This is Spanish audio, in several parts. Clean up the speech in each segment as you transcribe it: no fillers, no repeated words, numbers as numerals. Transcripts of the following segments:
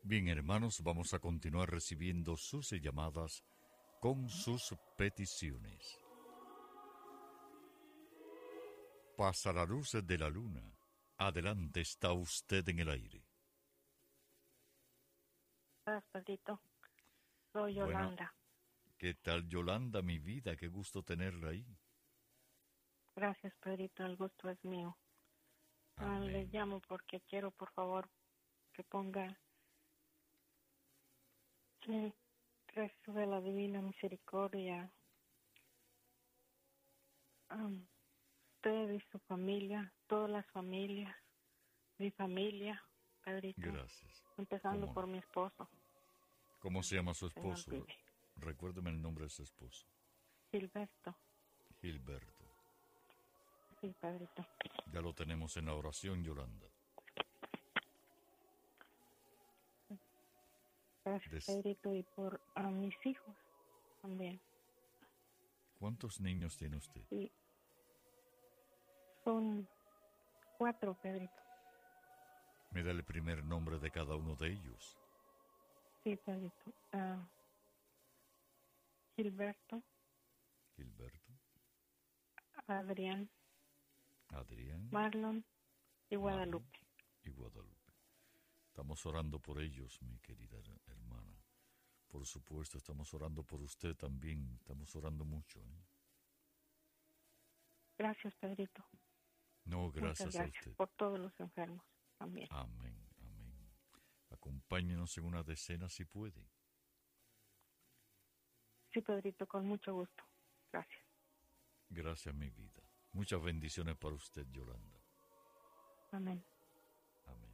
Bien, hermanos, vamos a continuar recibiendo sus llamadas con sus peticiones. Pasa la luz de la luna. Adelante, está usted en el aire. Gracias, Pedrito. Soy Yolanda. ¿Qué tal, Yolanda, mi vida? Qué gusto tenerla ahí. Gracias, Pedrito. El gusto es mío. Les llamo porque quiero, por favor, que ponga Cristo de la Divina Misericordia. Usted y su familia, todas las familias, mi familia, Pedrito. Gracias. Empezando por mi esposo. ¿Cómo se llama su esposo? Recuérdeme el nombre de su esposo. Gilberto. Gilberto. Sí, Pedrito. Ya lo tenemos en la oración, Yolanda. Gracias, Pedrito, y por mis hijos también. ¿Cuántos niños tiene usted? Sí. Son 4, Pedrito. ¿Me da el primer nombre de cada uno de ellos? Sí, Pedrito. Gilberto. Gilberto. Adrián. Adrián. Marlon y Guadalupe. Y Guadalupe. Estamos orando por ellos, mi querida hermana. Por supuesto, estamos orando por usted también. Estamos orando mucho. Gracias, Pedrito. No, gracias a usted. Por todos los enfermos también. Amén, amén. Acompáñenos en una decena si puede. Sí, Pedrito, con mucho gusto. Gracias. Gracias, mi vida. Muchas bendiciones para usted, Yolanda. Amén. Amén.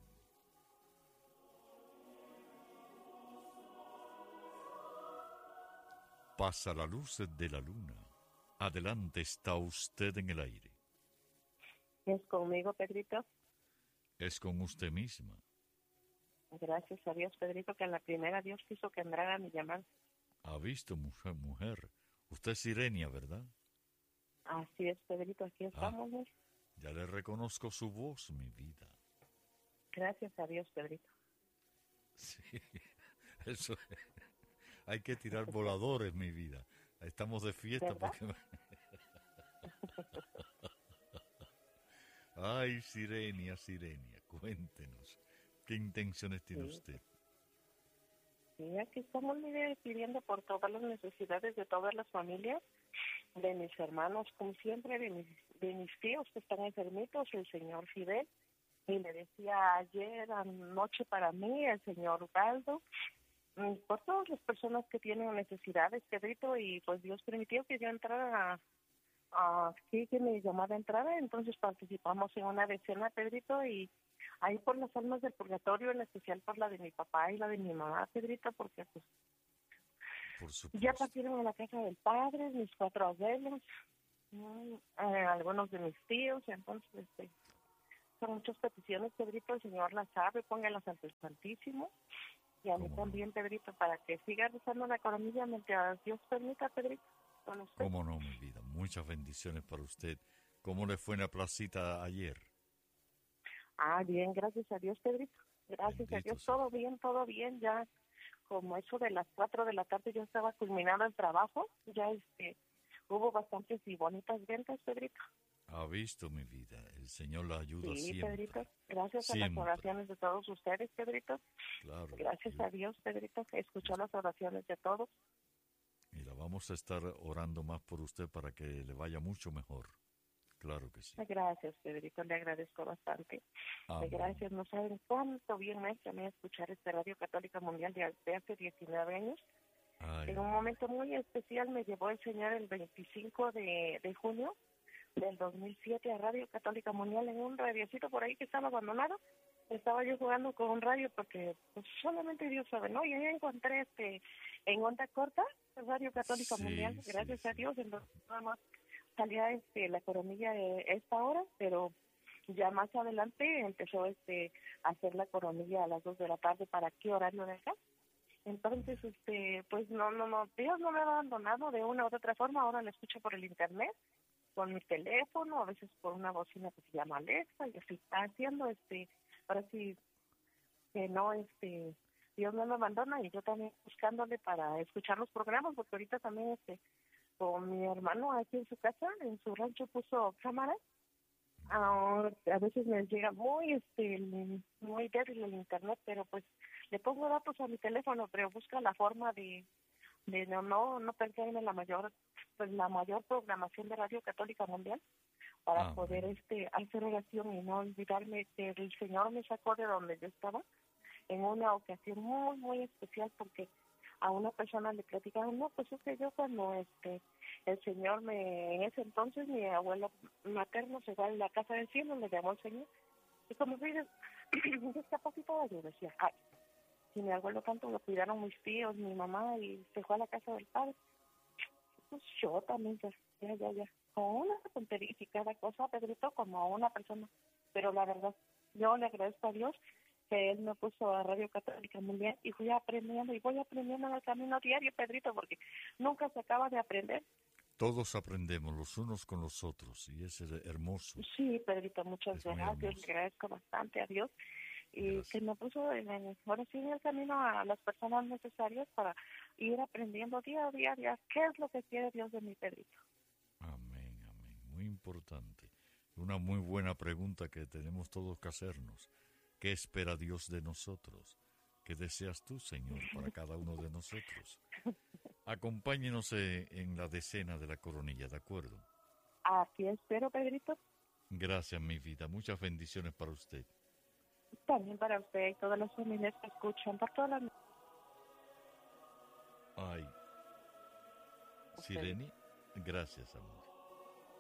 Pasa la luz de la luna. Adelante, está usted en el aire. ¿Es conmigo, Pedrito? Es con usted misma. Gracias a Dios, Pedrito, que en la primera Dios quiso que entrara mi llamada. Ha visto, mujer. Usted es Sirenia, ¿verdad? Así es, Pedrito, aquí estamos. Ya le reconozco su voz, mi vida. Gracias a Dios, Pedrito. Sí, eso es. Hay que tirar voladores, mi vida. Estamos de fiesta porque... Ay, Sirenia, cuéntenos. ¿Qué intenciones tiene usted? Sí, aquí estamos pidiendo por todas las necesidades de todas las familias, de mis hermanos, como siempre, de mis tíos que están enfermitos, el señor Fidel, y le decía ayer, anoche para mí, el señor Ubaldo, por todas las personas que tienen necesidades, Pedrito, y pues Dios permitió que yo entrara que mi llamada entrara, entonces participamos en una decena, Pedrito, y ahí por las almas del purgatorio, en especial por la de mi papá y la de mi mamá, Pedrito, porque pues ya partieron a la casa del padre, mis 4 abuelos, algunos de mis tíos, entonces son muchas peticiones, Pedrito, el Señor las sabe, póngalas ante el Santísimo, y a mí también, Pedrito, para que siga rezando la coronilla mientras Dios permita, Pedrito. ¿Cómo no, mi vida? Muchas bendiciones para usted. ¿Cómo le fue en la placita ayer? Bien, gracias a Dios, Pedrito. Gracias a Dios, todo bien. Ya como eso de las 4 de la tarde ya estaba culminado el trabajo. Ya hubo bastantes y bonitas ventas, Pedrito. Ha visto, mi vida. El Señor la ayuda sí, siempre. Pedrito. Gracias a las oraciones de todos ustedes, Pedrito. Claro. Gracias a Dios, Pedrito, que escuchó las oraciones de todos. Y la vamos a estar orando más por usted para que le vaya mucho mejor. Claro que sí. Gracias, Pedrito, le agradezco bastante. Gracias, no saben cuánto bien me hace a mí escuchar este Radio Católica Mundial de hace 19 años. En un momento muy especial me llevó el Señor el 25 de junio del 2007 a Radio Católica Mundial en un radiocito por ahí que estaba abandonado. Estaba yo jugando con un radio porque pues, solamente Dios sabe, ¿no? Y ahí encontré en onda corta Radio Católica Mundial, gracias a Dios, entonces nada más salía la coronilla de esta hora, pero ya más adelante empezó a hacer la coronilla a las 2 de la tarde. ¿Para qué horario de acá? Entonces, pues no, Dios no me ha abandonado de una u otra forma. Ahora la escucho por el internet, con mi teléfono, a veces por una bocina que se llama Alexa, y así está haciendo, ahora sí, que no, Dios no me abandona, y yo también buscándole para escuchar los programas, porque ahorita también con mi hermano aquí en su casa, en su rancho puso cámaras. A veces me llega muy débil el internet, pero pues le pongo datos a mi teléfono, pero busca la forma de no perderme la mayor programación de Radio Católica Mundial, para poder hacer oración y no olvidarme que el Señor me sacó de donde yo estaba en una ocasión muy, muy especial, porque a una persona le platicaban, no, pues es que yo cuando el Señor en ese entonces mi abuelo materno se va a la casa del cielo, le llamó el Señor, y como dices, discapacitada, yo decía, ay, si mi abuelo tanto lo cuidaron mis tíos, mi mamá, y se fue a la casa del padre, pues yo también, ya, con una tontería y cada cosa, Pedrito, como a una persona, pero la verdad, yo le agradezco a Dios que Él me puso a Radio Católica Mundial, y voy aprendiendo en el camino diario, Pedrito, porque nunca se acaba de aprender. Todos aprendemos los unos con los otros, y es hermoso. Sí, Pedrito, muchas gracias, le agradezco bastante a Dios, y gracias, que me puso ahora sí en el camino a las personas necesarias para ir aprendiendo día a día qué es lo que quiere Dios de mi, Pedrito. Amén, muy importante. Una muy buena pregunta que tenemos todos que hacernos. ¿Qué espera Dios de nosotros? ¿Qué deseas tú, Señor, para cada uno de nosotros? Acompáñenos en la decena de la coronilla, ¿de acuerdo? Así espero, Pedrito. Gracias, mi vida. Muchas bendiciones para usted. También para usted y todas las familias que escuchan, por todas las... Ay. Sireni, gracias, amor.